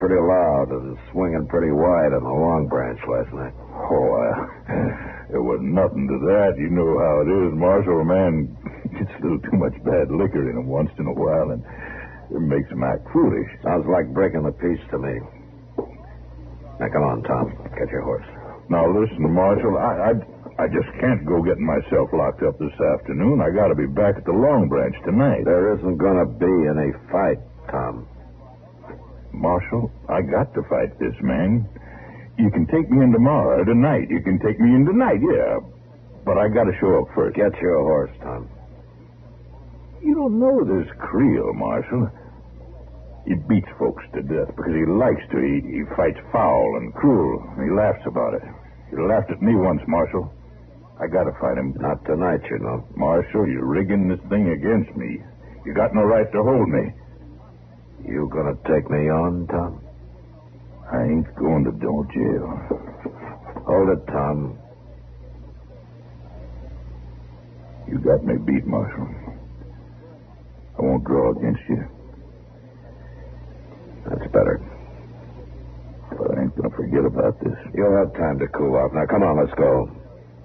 pretty loud and swinging pretty wide on the Long Branch last night. Oh, there was nothing to that. You know how it is, Marshal. A man gets a little too much bad liquor in him once in a while, and it makes him act foolish. Sounds like breaking the peace to me. Now, come on, Tom. Get your horse. Now, listen, Marshal, I just can't go getting myself locked up this afternoon. I got to be back at the Long Branch tonight. There isn't going to be any fight, Tom. Marshal, I got to fight this man. You can take me in tomorrow or tonight. You can take me in tonight, yeah. But I got to show up first. Get your horse, Tom. You don't know this Creel, Marshal. He beats folks to death because he likes to. He fights foul and cruel, and he laughs about it. He laughed at me once, Marshal. I got to fight him. Not tonight, you know. Marshal, you're rigging this thing against me. You got no right to hold me. You gonna take me on, Tom? I ain't going to no jail. Hold it, Tom. You got me beat, Marshal. I won't draw against you. That's better. But I ain't gonna forget about this. You'll have time to cool off. Now, come on, let's go.